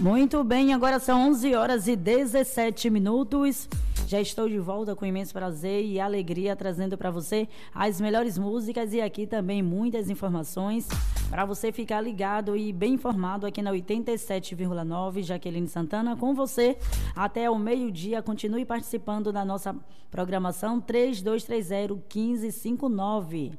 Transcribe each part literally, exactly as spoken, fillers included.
Muito bem, agora são onze horas e dezessete minutos. Já estou de volta com imenso prazer e alegria, trazendo para você as melhores músicas e aqui também muitas informações para você ficar ligado e bem informado aqui na oitenta e sete vírgula nove. Jaqueline Santana com você até o meio-dia. Continue participando da nossa programação três dois três zero, um cinco cinco nove.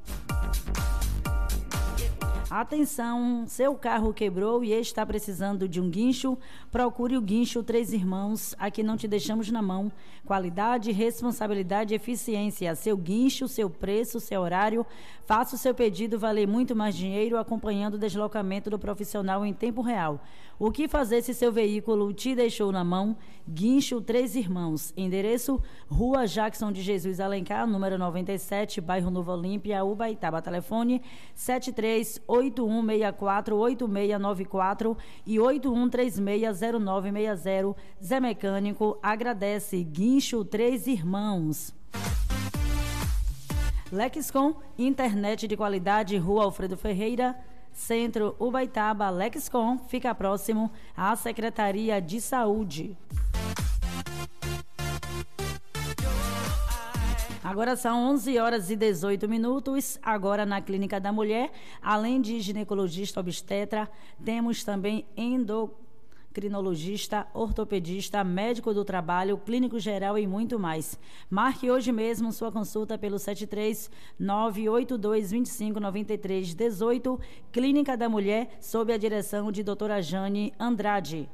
Atenção, seu carro quebrou e está precisando de um guincho? Procure o Guincho Três Irmãos. Aqui não te deixamos na mão. Qualidade, responsabilidade e eficiência. Seu guincho, seu preço, seu horário. Faça o seu pedido valer muito mais dinheiro, acompanhando o deslocamento do profissional em tempo real. O que fazer se seu veículo te deixou na mão? Guincho Três Irmãos. Endereço: Rua Jackson de Jesus Alencar, número noventa e sete, bairro Novo Olímpia, Ubaitaba. Telefone sete três oito um seis quatro oito seis nove quatro e oito um três seis zero nove seis zero. Zé Mecânico agradece. Guincho Três Irmãos. Lexcom, internet de qualidade, Rua Alfredo Ferreira, Centro Ubaitaba. Lexcom fica próximo à Secretaria de Saúde. Agora são onze horas e dezoito minutos. Agora na Clínica da Mulher, além de ginecologista obstetra, temos também endocrinologista, ortopedista, médico do trabalho, clínico geral e muito mais. Marque hoje mesmo sua consulta pelo sete três nove oito dois dois cinco nove três um oito. Clínica da Mulher, sob a direção de doutora Jane Andrade.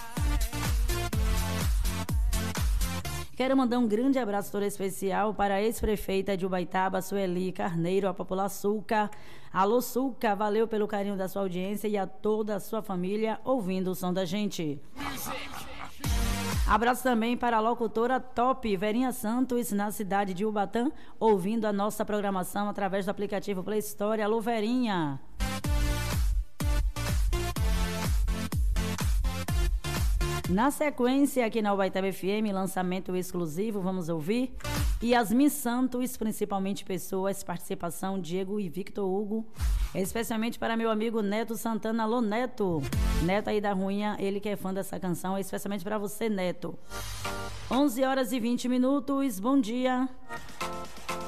Quero mandar um grande abraço todo especial para a ex-prefeita de Ubaitaba, Sueli Carneiro, a popular Sulca. Alô, Sulca, valeu pelo carinho da sua audiência e a toda a sua família ouvindo o som da gente. Abraço também para a locutora top, Verinha Santos, na cidade de Ubatã, ouvindo a nossa programação através do aplicativo Play Store. Alô, Verinha. Na sequência, aqui na Ubaitaba F M, lançamento exclusivo, vamos ouvir Yasmin Santos, principalmente pessoas, participação Diego e Victor Hugo, especialmente para meu amigo Neto Santana. Alô, Neto, Neto aí da Ruinha, ele que é fã dessa canção, especialmente para você, Neto. onze horas e vinte minutos, bom dia.